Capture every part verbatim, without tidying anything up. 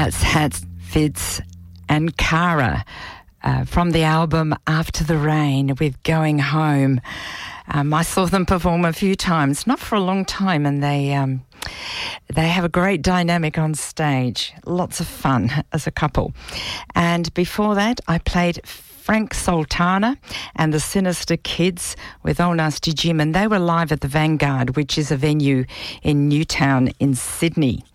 That's Hats, Fitz and Cara uh, from the album After the Rain with Going Home. Um, I saw them perform a few times, not for a long time, and they um, they have a great dynamic on stage. Lots of fun as a couple. And before that, I played Frank Sultana and the Sinister Kids with Old Nasty Jim, and they were live at the Vanguard, which is a venue in Newtown in Sydney.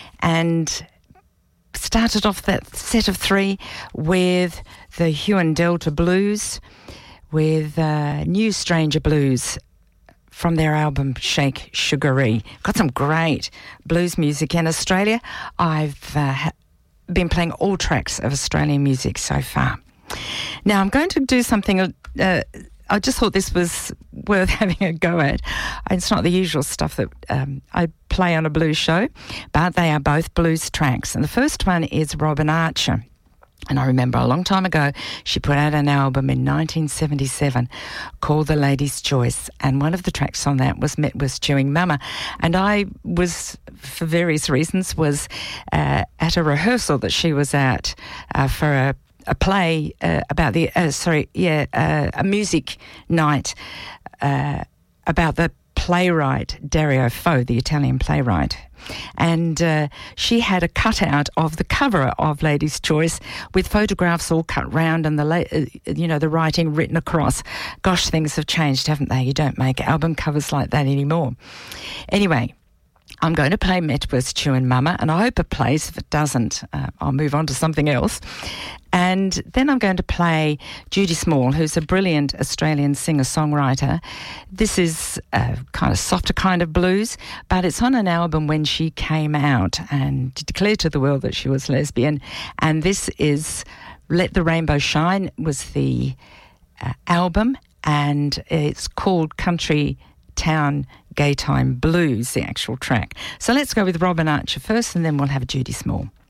And started off that set of three with the Hugh and Delta Blues, with uh, New Stranger Blues from their album Shake Sugaree. Got some great blues music in Australia. I've uh, been playing all tracks of Australian music so far. Now I'm going to do something, uh, I just thought this was worth having a go at. It's not the usual stuff that um, I play on a blues show, but they are both blues tracks. And the first one is Robin Archer. And I remember a long time ago, she put out an album in nineteen seventy-seven called The Lady's Choice. And one of the tracks on that was Met Was Chewing Mama. And I was, for various reasons, was uh, at a rehearsal that she was at uh, for a a play uh, about the, uh, sorry, yeah, uh, a music night uh, about the playwright Dario Fo, the Italian playwright. And uh, she had a cutout of the cover of Lady's Choice with photographs all cut round and the, la- uh, you know, the writing written across. Gosh, things have changed, haven't they? You don't make album covers like that anymore. Anyway, I'm going to play Met Was Chewin' Mama, and I hope it plays. If it doesn't, uh, I'll move on to something else. And then I'm going to play Judy Small, who's a brilliant Australian singer-songwriter. This is a kind of softer kind of blues, but it's on an album when she came out and declared to the world that she was lesbian. And this is Let the Rainbow Shine was the uh, album, and it's called Country Town Gaytime Blues, the actual track. So let's go with Robin Archer first, and then we'll have Judy Small.